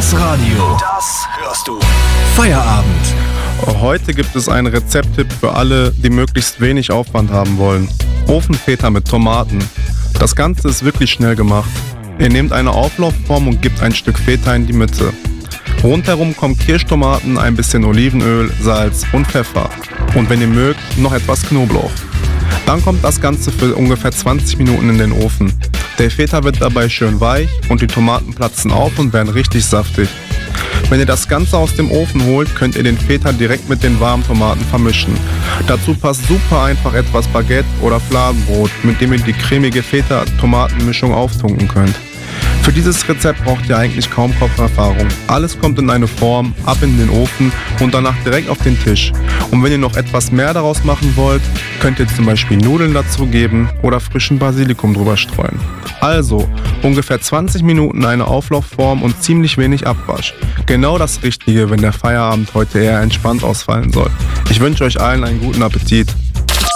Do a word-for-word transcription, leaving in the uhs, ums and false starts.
Das Radio. Das hörst du. Feierabend. Heute gibt es einen Rezepttipp für alle, die möglichst wenig Aufwand haben wollen. Ofenfeta mit Tomaten. Das Ganze ist wirklich schnell gemacht. Ihr nehmt eine Auflaufform und gebt ein Stück Feta in die Mitte. Rundherum kommen Kirschtomaten, ein bisschen Olivenöl, Salz und Pfeffer. Und wenn ihr mögt, noch etwas Knoblauch. Dann kommt das Ganze für ungefähr zwanzig Minuten in den Ofen. Der Feta wird dabei schön weich und die Tomaten platzen auf und werden richtig saftig. Wenn ihr das Ganze aus dem Ofen holt, könnt ihr den Feta direkt mit den warmen Tomaten vermischen. Dazu passt super einfach etwas Baguette oder Fladenbrot, mit dem ihr die cremige Feta-Tomatenmischung auftunken könnt. Für dieses Rezept braucht ihr eigentlich kaum Kocherfahrung. Alles kommt in eine Form, ab in den Ofen und danach direkt auf den Tisch. Und wenn ihr noch etwas mehr daraus machen wollt, könnt ihr zum Beispiel Nudeln dazugeben oder frischen Basilikum drüber streuen. Also ungefähr zwanzig Minuten eine Auflaufform und ziemlich wenig Abwasch. Genau das Richtige, wenn der Feierabend heute eher entspannt ausfallen soll. Ich wünsche euch allen einen guten Appetit.